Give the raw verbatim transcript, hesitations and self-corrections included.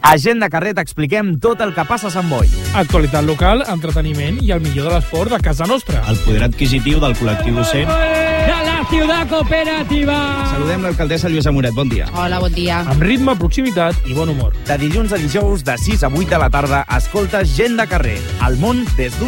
A Gent de Carrer t'expliquem tot el que passa a Sant Boi. Actualitat local, entreteniment i el millor de l'esport de casa nostra. El poder adquisitiu del col·lectiu docent. De la ciutat cooperativa! Saludem l'alcaldessa Lluïsa Moret, bon dia. Hola, bon dia. Amb ritme, proximitat i bon humor. De dilluns a dijous, de sis a vuit de la tarda, escolta Gent de Carrer. El món des d'un